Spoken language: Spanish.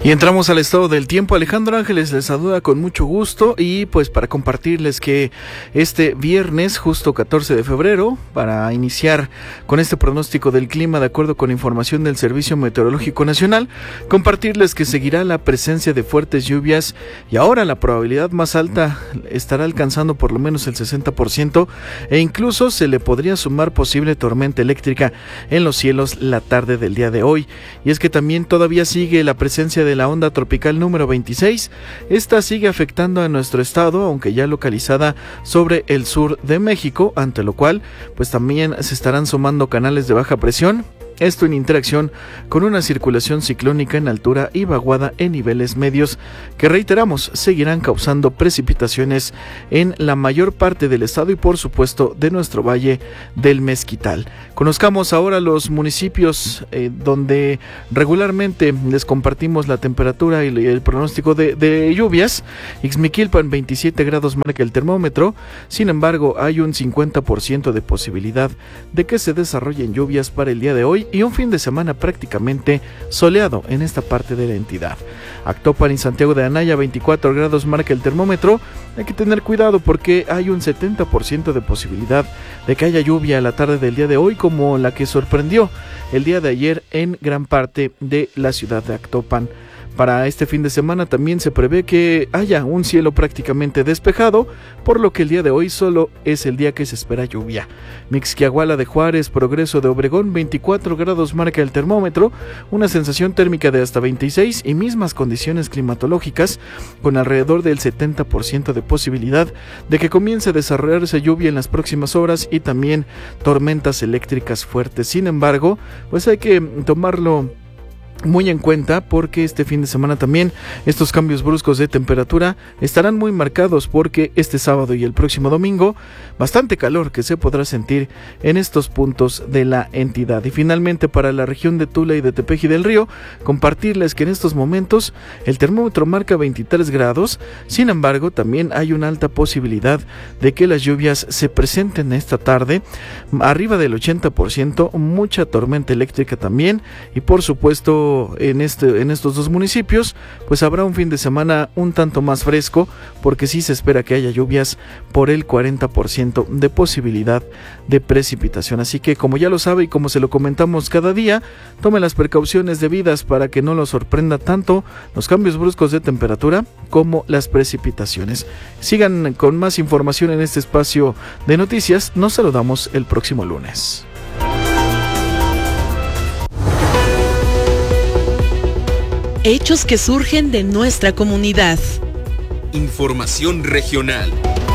Y entramos al estado del tiempo. Alejandro Ángeles les saluda con mucho gusto y pues para compartirles que este viernes, justo 14 de febrero, para iniciar con este pronóstico del clima de acuerdo con información del Servicio Meteorológico Nacional, compartirles que seguirá la presencia de fuertes lluvias y ahora la probabilidad más alta estará alcanzando por lo menos el 60% e incluso se le podría sumar posible tormenta eléctrica en los cielos la tarde del día de hoy. Y es que también todavía sigue la presencia de la onda tropical número 26. Esta sigue afectando a nuestro estado, aunque ya localizada sobre el sur de México, ante lo cual pues también se estarán sumando canales de baja presión. Esto en interacción con una circulación ciclónica en altura y vaguada en niveles medios que, reiteramos, seguirán causando precipitaciones en la mayor parte del estado y por supuesto de nuestro valle del Mezquital. Conozcamos ahora los municipios donde regularmente les compartimos la temperatura y el pronóstico de lluvias. Ixmiquilpan 27 grados marca el termómetro, sin embargo hay un 50% de posibilidad de que se desarrollen lluvias para el día de hoy y un fin de semana prácticamente soleado en esta parte de la entidad. Actopan y Santiago de Anaya 24 grados marca el termómetro. Hay que tener cuidado porque hay un 70% de posibilidad de que haya lluvia a la tarde del día de hoy, como la que sorprendió el día de ayer en gran parte de la ciudad de Actopan. Para este fin de semana también se prevé que haya un cielo prácticamente despejado, por lo que el día de hoy solo es el día que se espera lluvia. Mixquiahuala de Juárez, Progreso de Obregón, 24 grados marca el termómetro, una sensación térmica de hasta 26 y mismas condiciones climatológicas, con alrededor del 70% de posibilidad de que comience a desarrollarse lluvia en las próximas horas y también tormentas eléctricas fuertes. Sin embargo, pues hay que tomarlo muy en cuenta porque este fin de semana también estos cambios bruscos de temperatura estarán muy marcados, porque este sábado y el próximo domingo bastante calor que se podrá sentir en estos puntos de la entidad. Y finalmente, para la región de Tula y de Tepeji del Río, compartirles que en estos momentos el termómetro marca 23 grados, sin embargo también hay una alta posibilidad de que las lluvias se presenten esta tarde, arriba del 80%, mucha tormenta eléctrica también, y por supuesto en estos dos municipios pues habrá un fin de semana un tanto más fresco, porque sí se espera que haya lluvias por el 40% de posibilidad de precipitación. Así que, como ya lo sabe y como se lo comentamos cada día, tome las precauciones debidas para que no lo sorprenda tanto los cambios bruscos de temperatura como las precipitaciones. Sigan con más información en este espacio de noticias. Nos saludamos el próximo lunes. Hechos que surgen de nuestra comunidad. Información regional.